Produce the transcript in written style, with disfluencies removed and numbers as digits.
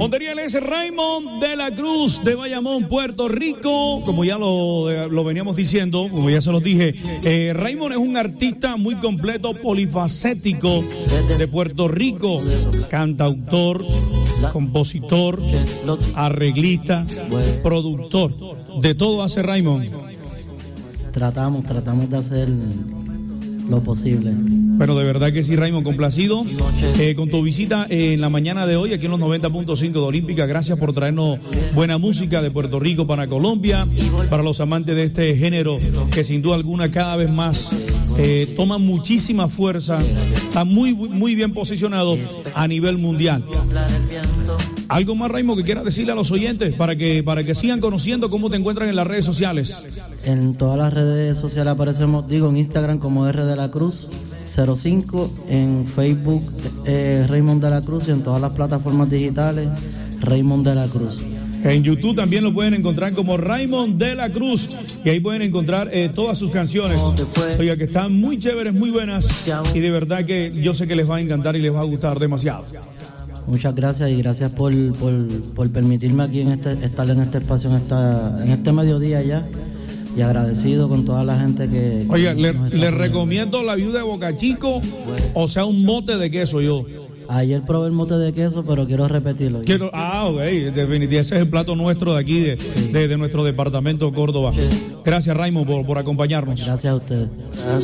Monteriel es Raymond de la Cruz de Bayamón, Puerto Rico. Como ya lo veníamos diciendo, como ya se los dije, Raymond es un artista muy completo, polifacético de Puerto Rico. Cantautor, compositor, arreglista, productor. De todo hace Raymond. Tratamos de hacer lo posible. Bueno, de verdad que sí, Raymond, complacido con tu visita en la mañana de hoy aquí en los 90.5 de Olímpica. Gracias por traernos buena música de Puerto Rico para Colombia, para los amantes de este género que sin duda alguna cada vez más toma muchísima fuerza, está muy bien posicionado a nivel mundial. ¿Algo más, Raymond, que quieras decirle a los oyentes para que sigan conociendo cómo te encuentran en las redes sociales? En todas las redes sociales aparecemos, en Instagram como R de la Cruz 05, en Facebook Raymond de la Cruz y en todas las plataformas digitales Raymond de la Cruz. En YouTube también lo pueden encontrar como Raymond de la Cruz y ahí pueden encontrar todas sus canciones. Oiga, que están muy chéveres, muy buenas y de verdad que yo sé que les va a encantar y les va a gustar demasiado. Muchas gracias y gracias por permitirme aquí estar en este espacio, en este mediodía ya. Y agradecido con toda la gente que... Oiga, le recomiendo la viuda de Boca Chico, o sea, un mote de queso yo. Ayer probé el mote de queso, pero quiero repetirlo. Ok, definitivamente ese es el plato nuestro de aquí, de nuestro departamento de Córdoba. Gracias, Raymond, por acompañarnos. Gracias a ustedes.